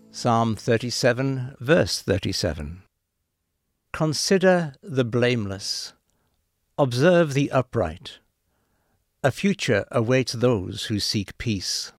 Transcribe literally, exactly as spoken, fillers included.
Psalm thirty-seven, verse thirty-seven. Consider the blameless. Observe the upright. A future awaits those who seek peace.